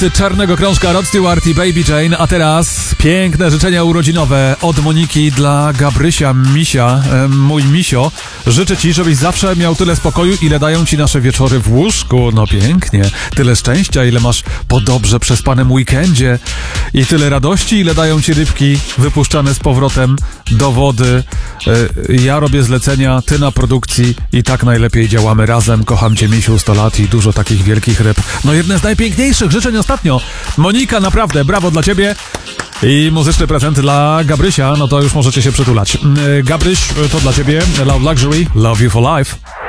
Czarnego Krążka, Rod Stewart i Baby Jane, a teraz piękne życzenia urodzinowe od Moniki dla Gabrysia, misia, mój misio. Życzę ci, żebyś zawsze miał tyle spokoju, ile dają ci nasze wieczory w łóżku. No pięknie. Tyle szczęścia, ile masz po dobrze przespanym weekendzie i tyle radości, ile dają ci rybki wypuszczane z powrotem do wody. Ja robię zlecenia, ty na produkcji i tak najlepiej działamy razem. Kocham cię, misiu, 100 lat i dużo takich wielkich ryb. No jedne z najpiękniejszych życzeń ostatnio. Monika, naprawdę, brawo dla ciebie. I muzyczny prezent dla Gabrysia, no to już możecie się przytulać. Gabryś, to dla ciebie Love Luxury, Love You for Life.